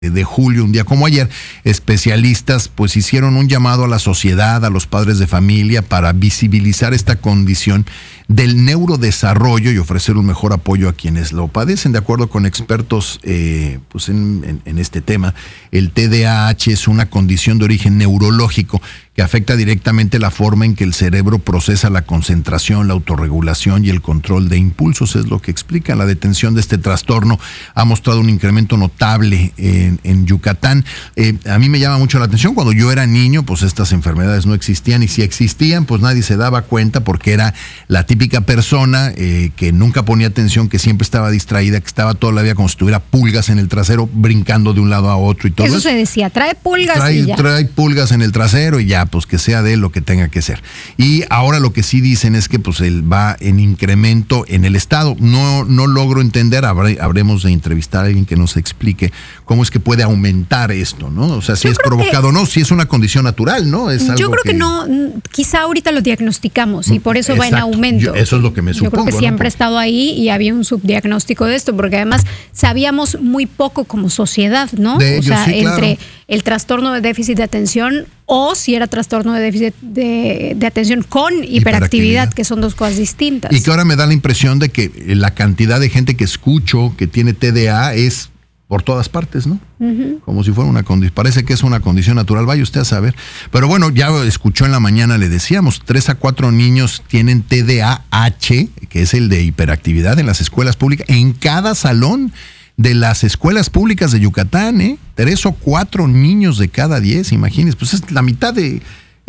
de julio, un día como ayer, especialistas pues hicieron un llamado a la sociedad, a los padres de familia para visibilizar esta condición del neurodesarrollo y ofrecer un mejor apoyo a quienes lo padecen. De acuerdo con expertos pues en este tema, el TDAH es una condición de origen neurológico que afecta directamente la forma en que el cerebro procesa la concentración, la autorregulación y el control de impulsos. Es lo que explica. La detención de este trastorno ha mostrado un incremento notable en Yucatán. A mí me llama mucho la atención. Cuando yo era niño, pues estas enfermedades no existían, y si existían, pues nadie se daba cuenta porque era la típica persona que nunca ponía atención, que siempre estaba distraída, que estaba toda la vida como si tuviera pulgas en el trasero, brincando de un lado a otro y todo eso. Eso se decía, trae pulgas trae pulgas en el trasero y ya, pues que sea de él lo que tenga que ser. Y ahora lo que sí dicen es que pues él va en incremento en el estado. No logro entender, habremos de entrevistar a alguien que nos explique cómo es que puede aumentar esto, ¿no? O sea, si es provocado o no, si es una condición natural, ¿no? Es algo yo creo que no, quizá ahorita lo diagnosticamos y por eso va en aumento. Eso es lo que me supongo. Yo creo que siempre ha estado ahí y había un subdiagnóstico de esto, porque además sabíamos muy poco como sociedad, ¿no? De ellos, sí, entre claro. El trastorno de déficit de atención o si era trastorno de déficit de atención con hiperactividad, que son dos cosas distintas. Y que ahora me da la impresión de que la cantidad de gente que escucho que tiene TDA es por todas partes, ¿no? Uh-huh. Como si fuera una condición, parece que es una condición natural, vaya usted a saber. Pero bueno, ya escuchó en la mañana, le decíamos, 3 a 4 niños tienen TDAH, que es el de hiperactividad en las escuelas públicas, en cada salón de las escuelas públicas de Yucatán, 3 o 4 niños de cada 10, imagínense, pues es la mitad de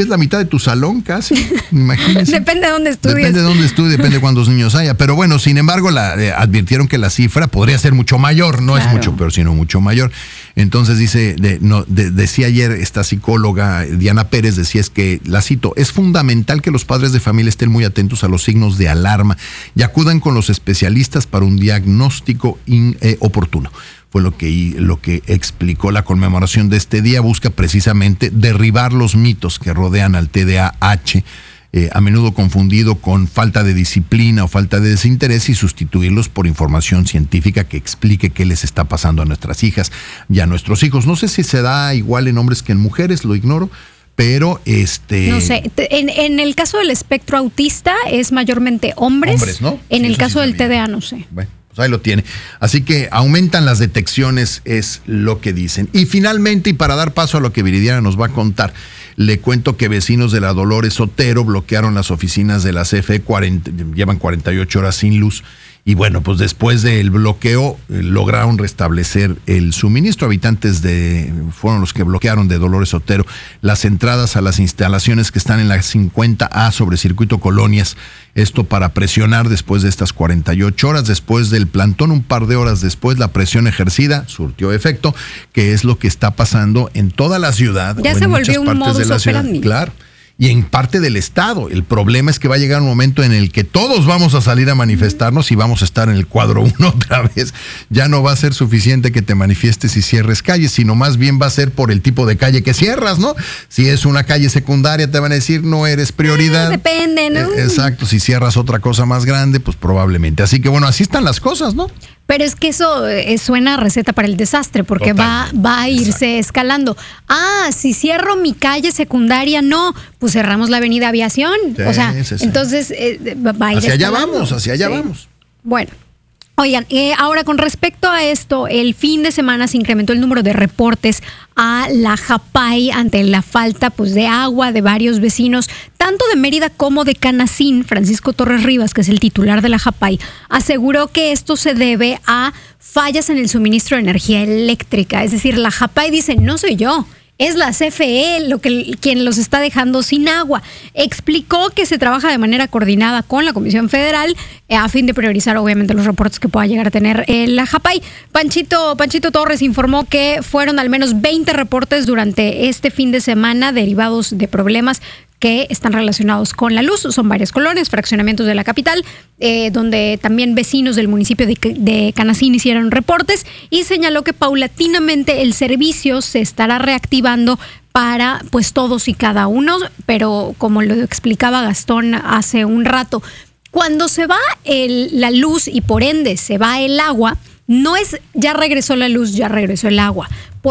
tu salón casi, imagínense. Depende de dónde estudies. Depende de dónde estudie, depende de cuántos niños haya. Pero bueno, sin embargo, advirtieron que la cifra podría ser mucho mayor, no claro. Es mucho peor, sino mucho mayor. Entonces decía ayer esta psicóloga Diana Pérez, decía es que, la cito, es fundamental que los padres de familia estén muy atentos a los signos de alarma y acudan con los especialistas para un diagnóstico oportuno. Fue lo que explicó. La conmemoración de este día busca precisamente derribar los mitos que rodean al TDAH, a menudo confundido con falta de disciplina o falta de desinterés, y sustituirlos por información científica que explique qué les está pasando a nuestras hijas y a nuestros hijos. No sé si se da igual en hombres que en mujeres, lo ignoro, pero no sé, en el caso del espectro autista es mayormente hombres, ¿no? En sí, el caso sí del TDA no sé. Bueno. Pues ahí lo tiene. Así que aumentan las detecciones, es lo que dicen. Y finalmente, y para dar paso a lo que Viridiana nos va a contar, le cuento que vecinos de la Dolores Otero bloquearon las oficinas de la CFE, llevan 48 horas sin luz. Y bueno, pues después del bloqueo lograron restablecer el suministro. Habitantes fueron los que bloquearon de Dolores Otero las entradas a las instalaciones que están en la 50A sobre Circuito Colonias. Esto para presionar después de estas 48 horas. Después del plantón, un par de horas después, la presión ejercida surtió efecto, que es lo que está pasando en toda la ciudad. Ya se volvió un modus operandi. Claro. Y en parte del Estado. El problema es que va a llegar un momento en el que todos vamos a salir a manifestarnos y vamos a estar en el cuadro 1 otra vez. Ya no va a ser suficiente que te manifiestes y cierres calles, sino más bien va a ser por el tipo de calle que cierras, ¿no? Si es una calle secundaria, te van a decir no eres prioridad. Depende, ¿no? Exacto. Si cierras otra cosa más grande, pues probablemente. Así que bueno, así están las cosas, ¿no? Pero es que eso suena a receta para el desastre, porque va a irse escalando. Si cierro mi calle secundaria, no, pues cerramos la avenida Aviación. Sí, o sea, sí. Entonces va a ir hacia escalando. Hacia allá vamos. Bueno. Oigan, ahora con respecto a esto, el fin de semana se incrementó el número de reportes a la Japay ante la falta pues de agua de varios vecinos, tanto de Mérida como de Canacín. Francisco Torres Rivas, que es el titular de la Japay, aseguró que esto se debe a fallas en el suministro de energía eléctrica. Es decir, la Japay dice, no soy yo, es la CFE quien los está dejando sin agua. Explicó que se trabaja de manera coordinada con la Comisión Federal a fin de priorizar obviamente los reportes que pueda llegar a tener la Japay. Panchito Torres informó que fueron al menos 20 reportes durante este fin de semana derivados de problemas que están relacionados con la luz. Son varias colonias, fraccionamientos de la capital, donde también vecinos del municipio de Canacín hicieron reportes, y señaló que paulatinamente el servicio se estará reactivando para pues todos y cada uno, pero como lo explicaba Gastón hace un rato, cuando se va la luz y por ende se va el agua, no es ya regresó la luz, ya regresó el agua.